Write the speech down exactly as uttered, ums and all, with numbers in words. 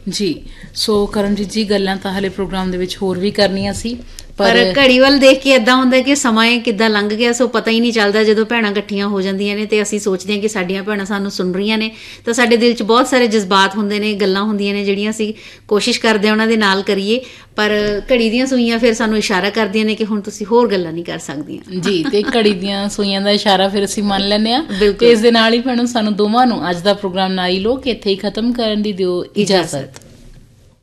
ਜੀ। ਸੋ ਕਰਮਜੀਤ ਜੀ, ਗੱਲਾਂ ਤਾਂ ਹਾਲੇ ਪ੍ਰੋਗਰਾਮ ਦੇ ਵਿੱਚ ਹੋਰ ਵੀ ਕਰਨੀਆਂ ਸੀ, ਪਰ ਘੜੀ ਵੱਲ ਦੇਖ ਕੇ ਏਦਾਂ ਹੁੰਦਾ ਕਿ ਸਮਾਂ ਕਿੱਦਾਂ ਲੰਘ ਗਿਆ, ਸੋ ਪਤਾ ਹੀ ਨਹੀਂ ਚੱਲਦਾ। ਜਦੋਂ ਭੈਣਾਂ ਇਕੱਠੀਆਂ ਹੋ ਜਾਂਦੀਆਂ ਨੇ ਤੇ ਅਸੀਂ ਸੋਚਦੇ ਹਾਂ ਕਿ ਸਾਡੀਆਂ ਭੈਣਾਂ ਸਾਨੂੰ ਸੁਣ ਰਹੀਆਂ ਨੇ, ਤਾਂ ਸਾਡੇ ਦਿਲ 'ਚ ਬਹੁਤ ਸਾਰੇ ਜਜ਼ਬਾਤ ਹੁੰਦੇ ਨੇ, ਗੱਲਾਂ ਹੁੰਦੀਆਂ ਨੇ ਜਿਹੜੀਆਂ ਅਸੀਂ ਕੋਸ਼ਿਸ਼ ਕਰਦੇ ਹਾਂ ਉਹਨਾਂ ਦੇ ਨਾਲ ਕਰੀਏ, ਪਰ ਘੜੀ ਦੀਆਂ ਸੂਈਆਂ ਫਿਰ ਸਾਨੂੰ ਇਸ਼ਾਰਾ ਕਰਦੀਆਂ ਨੇ ਕਿ ਹੁਣ ਤੁਸੀਂ ਹੋਰ ਗੱਲਾਂ ਨਹੀਂ ਕਰ ਸਕਦੀਆਂ। ਜੀ, ਤੇ ਘੜੀ ਦੀਆਂ ਸੂਈਆਂ ਦਾ ਇਸ਼ਾਰਾ ਫਿਰ ਅਸੀਂ ਮੰਨ ਲੈਂਦੇ ਹਾਂ। ਤੇ ਇਸ ਦੇ ਨਾਲ ਹੀ ਭੈਣੋ, ਸਾਨੂੰ ਦੋਵਾਂ ਨੂੰ ਅੱਜ ਦਾ ਪ੍ਰੋਗਰਾਮ ਨਾਰੀ ਲੋਕ ਇੱਥੇ ਹੀ ਖਤਮ ਕਰਨ ਦੀ ਦਿਓ ਇਜਾਜ਼ਤ।